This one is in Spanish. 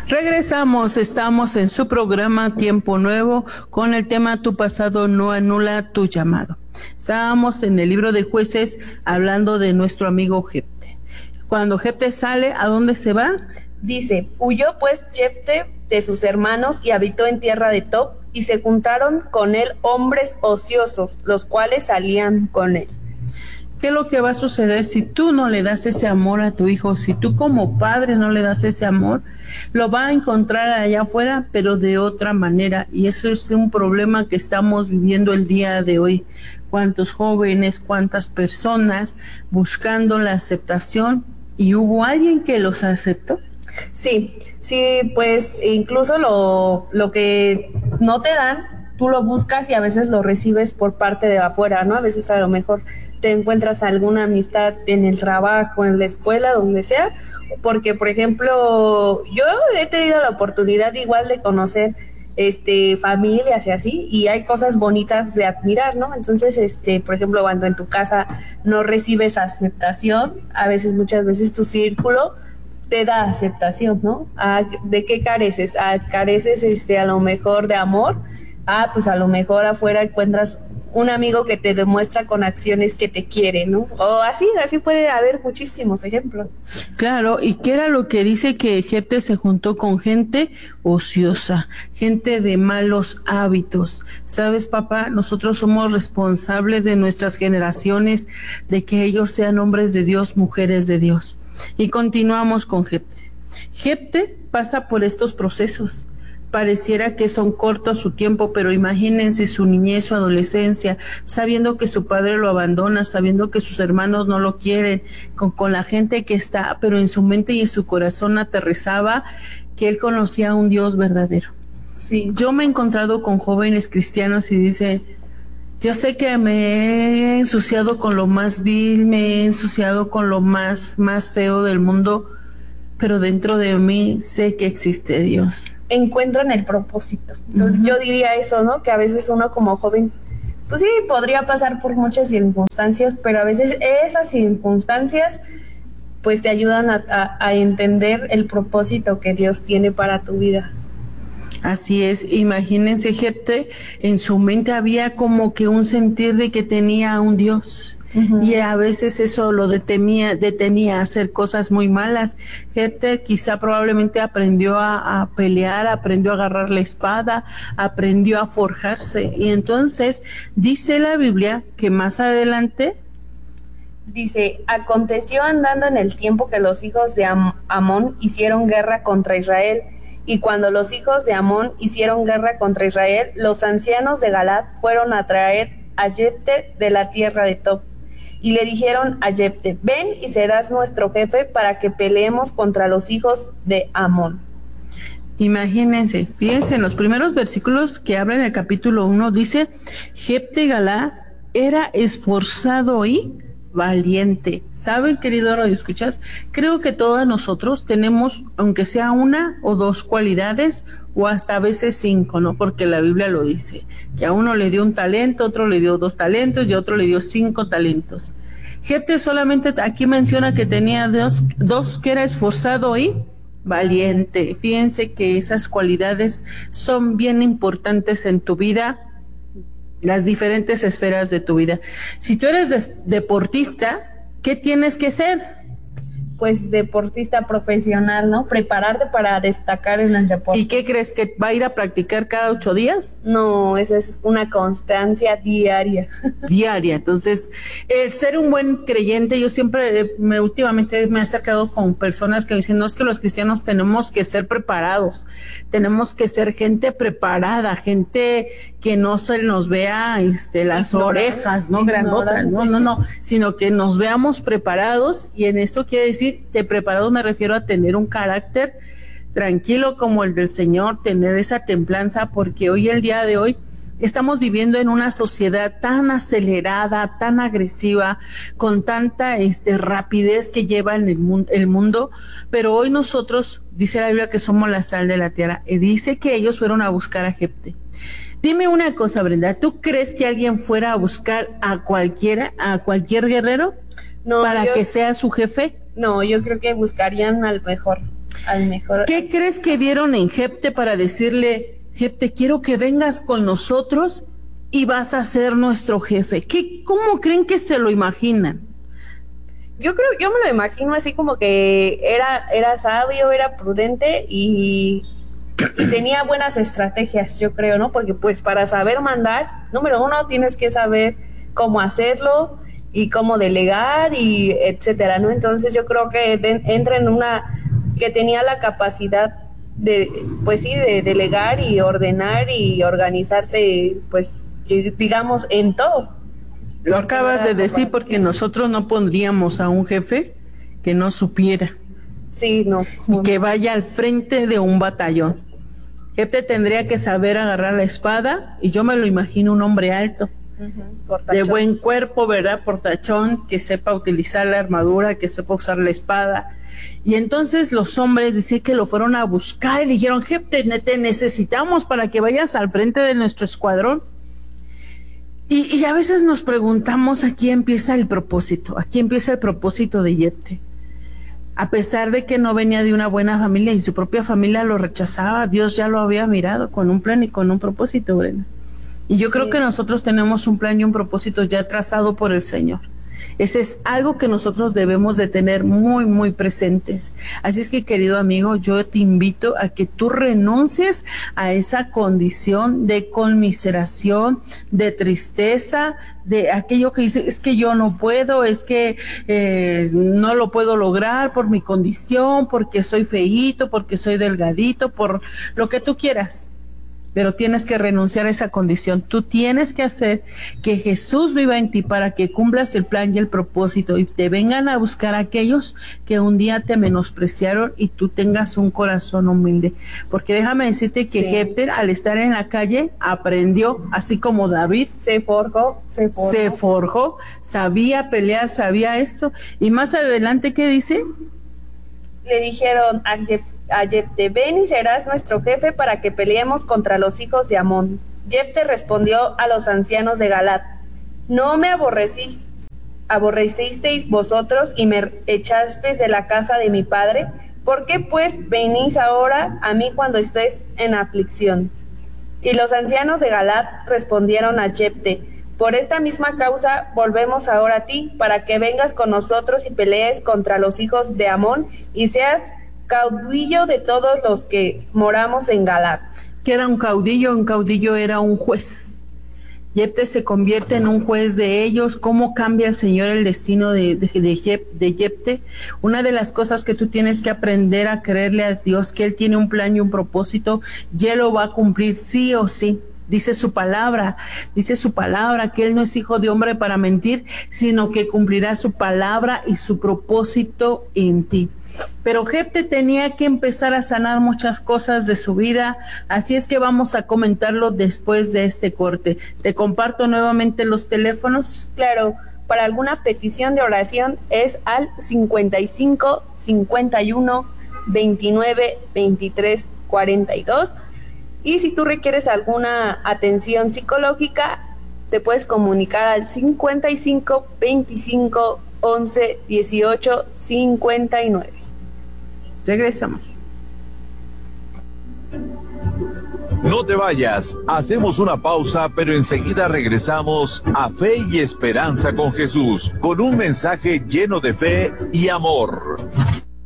Regresamos, estamos en su programa Tiempo Nuevo con el tema Tu pasado no anula tu llamado. Estábamos en el libro de Jueces hablando de nuestro amigo Jefte. Cuando Jefte sale, ¿a dónde se va? Dice, huyó pues Jefte de sus hermanos y habitó en tierra de Tob, y se juntaron con él hombres ociosos, los cuales salían con él. ¿Qué es lo que va a suceder si tú no le das ese amor a tu hijo? Si tú como padre no le das ese amor, lo va a encontrar allá afuera, pero de otra manera. Y eso es un problema que estamos viviendo el día de hoy. Cuántos jóvenes, cuántas personas buscando la aceptación, y hubo alguien que los aceptó. Sí, pues incluso lo que no te dan, tú lo buscas y a veces lo recibes por parte de afuera, ¿no? A veces a lo mejor te encuentras alguna amistad en el trabajo, en la escuela, donde sea, porque por ejemplo, yo he tenido la oportunidad igual de conocer familias y así, y hay cosas bonitas de admirar, ¿no? Entonces, por ejemplo, cuando en tu casa no recibes aceptación, muchas veces tu círculo te da aceptación, ¿no? ¿De qué careces? Careces a lo mejor de amor. Pues a lo mejor afuera encuentras un amigo que te demuestra con acciones que te quiere, ¿no? O así puede haber muchísimos ejemplos. Claro, ¿y qué era lo que dice que Jefte se juntó con gente ociosa, gente de malos hábitos? ¿Sabes, papá? Nosotros somos responsables de nuestras generaciones, de que ellos sean hombres de Dios, mujeres de Dios. Y continuamos con Jefte. Jefte pasa por estos procesos. Pareciera que son cortos su tiempo, pero imagínense su niñez, su adolescencia, sabiendo que su padre lo abandona, sabiendo que sus hermanos no lo quieren, con la gente que está, pero en su mente y en su corazón aterrizaba que él conocía a un Dios verdadero. Sí. Yo me he encontrado con jóvenes cristianos y dice, yo sé que me he ensuciado con lo más vil, me he ensuciado con lo más feo del mundo, pero dentro de mí sé que existe Dios. Encuentran el propósito. Yo diría eso, ¿no? Que a veces uno como joven, pues sí, podría pasar por muchas circunstancias, pero a veces esas circunstancias pues te ayudan a entender el propósito que Dios tiene para tu vida. Así es, imagínense, Jefte, en su mente había como que un sentir de que tenía a un Dios. Y a veces eso lo detenía a hacer cosas muy malas. Jefte quizá probablemente aprendió a pelear, aprendió a agarrar la espada, aprendió a forjarse. Y entonces dice la Biblia que más adelante dice, aconteció andando en el tiempo que los hijos de Amón hicieron guerra contra Israel. Y cuando los hijos de Amón hicieron guerra contra Israel, los ancianos de Galaad fueron a traer a Jefte de la tierra de Tob. Y le dijeron a Jefte, ven y serás nuestro jefe para que peleemos contra los hijos de Amón. Imagínense, fíjense en los primeros versículos que hablan en el capítulo 1, dice, Jefte Galaad era esforzado y valiente. ¿Saben, querido radio escuchas? Creo que todos nosotros tenemos, aunque sea una o dos cualidades, o hasta a veces 5, ¿no? Porque la Biblia lo dice, que a uno le dio un talento, otro le dio 2 talentos y a otro le dio 5 talentos. Jefte solamente aquí menciona que tenía dos, que era esforzado y valiente. Fíjense que esas cualidades son bien importantes en tu vida, las diferentes esferas de tu vida. Si tú eres deportista, ¿qué tienes que ser? Pues deportista profesional, ¿no? Prepararte para destacar en el deporte. ¿Y qué crees, que va a ir a practicar cada 8 días? No, esa es una constancia diaria. Diaria. Entonces, el ser un buen creyente, yo siempre, últimamente me he acercado con personas que dicen, no, es que los cristianos tenemos que ser preparados, tenemos que ser gente preparada, gente que no se nos vea las orejas, ¿no? Grandotas, no, sino que nos veamos preparados, y en esto quiere decir, de preparados me refiero a tener un carácter tranquilo como el del Señor, tener esa templanza, porque hoy, el día de hoy, estamos viviendo en una sociedad tan acelerada, tan agresiva, con tanta rapidez que lleva en el mundo, pero hoy nosotros, dice la Biblia, que somos la sal de la tierra, y dice que ellos fueron a buscar a Jefte. Dime una cosa, Brenda, ¿tú crees que alguien fuera a buscar a cualquier guerrero para que sea su jefe? No, yo creo que buscarían al mejor. al mejor. ¿Qué crees que vieron en Jefte para decirle, Jefte, quiero que vengas con nosotros y vas a ser nuestro jefe? ¿Cómo creen que se lo imaginan? Yo me lo imagino así como que era sabio, era prudente y tenía buenas estrategias, yo creo, ¿no? Porque pues para saber mandar, número uno, tienes que saber cómo hacerlo y cómo delegar y etcétera, ¿no? Entonces yo creo que entra en que tenía la capacidad de, pues sí, de delegar y ordenar y organizarse, pues digamos, en todo. Lo acabas de decir porque nosotros no pondríamos a un jefe que no supiera. Sí, no. Y que vaya al frente de un batallón. Jefte tendría que saber agarrar la espada, y yo me lo imagino un hombre alto, de buen cuerpo, ¿verdad? Portachón, que sepa utilizar la armadura, que sepa usar la espada. Y entonces los hombres dicen que lo fueron a buscar y dijeron, Jefte, te necesitamos para que vayas al frente de nuestro escuadrón. Y a veces nos preguntamos, aquí empieza el propósito de Jefte. A pesar de que no venía de una buena familia y su propia familia lo rechazaba, Dios ya lo había mirado con un plan y con un propósito, Brenda. Y yo creo que nosotros tenemos un plan y un propósito ya trazado por el Señor. Ese es algo que nosotros debemos de tener muy, muy presentes. Así es que, querido amigo, yo te invito a que tú renuncies a esa condición de conmiseración, de tristeza, de aquello que dice, es que yo no puedo, es que no lo puedo lograr por mi condición, porque soy feíto, porque soy delgadito, por lo que tú quieras. Pero tienes que renunciar a esa condición. Tú tienes que hacer que Jesús viva en ti para que cumplas el plan y el propósito y te vengan a buscar aquellos que un día te menospreciaron y tú tengas un corazón humilde. Porque déjame decirte que Jefte, al estar en la calle, aprendió, así como David. Se forjó, sabía pelear, sabía esto. Y más adelante, ¿qué dice? Le dijeron a Jefte, ven y serás nuestro jefe para que peleemos contra los hijos de Amón. Jefte respondió a los ancianos de Galaad, no me aborrecisteis vosotros y me echasteis de la casa de mi padre. ¿Por qué pues venís ahora a mí cuando estés en aflicción? Y los ancianos de Galaad respondieron a Jefte, por esta misma causa volvemos ahora a ti, para que vengas con nosotros y pelees contra los hijos de Amón y seas caudillo de todos los que moramos en Galaad. ¿Qué era un caudillo? Un caudillo era un juez. Jefte se convierte en un juez de ellos. ¿Cómo cambia el Señor el destino de Jefte? Una de las cosas que tú tienes que aprender a creerle a Dios, que Él tiene un plan y un propósito, y Él lo va a cumplir sí o sí. Dice su palabra, que Él no es hijo de hombre para mentir, sino que cumplirá su palabra y su propósito en ti. Pero Jefte tenía que empezar a sanar muchas cosas de su vida, así es que vamos a comentarlo después de este corte. ¿Te comparto nuevamente los teléfonos? Claro, para alguna petición de oración es al 55 51 29 23 42. Y si tú requieres alguna atención psicológica, te puedes comunicar al 55 25 11 18 59. Regresamos. No te vayas, hacemos una pausa, pero enseguida regresamos a Fe y Esperanza con Jesús, con un mensaje lleno de fe y amor.